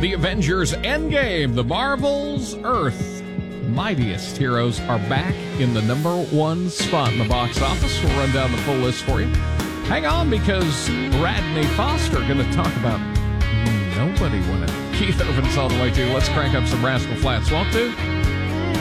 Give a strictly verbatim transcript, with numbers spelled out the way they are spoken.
The Avengers Endgame, the Marvel's Earth Mightiest Heroes are back in the number one spot in the box office. We'll run down the full list for you. Hang on, because Radney Foster going to talk about Nobody Wanted. Keith Urban's all the way too. Let's crank up some Rascal Flatts, won't do?